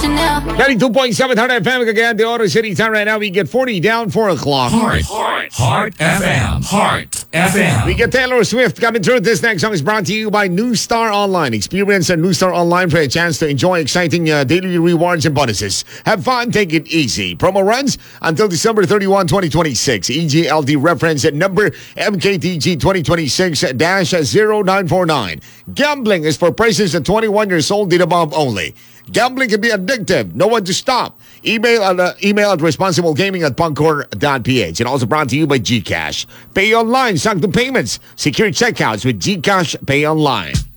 Chanel. 92.7 Heart FM, Cagayan de Oro City time right now. We get 40 down, 4 o'clock. Heart FM. Heart FM. We get Taylor Swift coming through. This next song is brought to you by New Star Online. Experience a New Star Online for a chance to enjoy exciting daily rewards and bonuses. Have fun, take it easy. Promo runs until December 31, 2026. EGLD reference at number MKTG 2026-0949. Gambling is for persons at 21 years old and above only. Gambling can be addictive. Know when to stop. Email at responsiblegaming@pangcor.ph. And also brought to you by GCash. Pay online, Sanctum Payments. Secure checkouts with GCash Pay Online.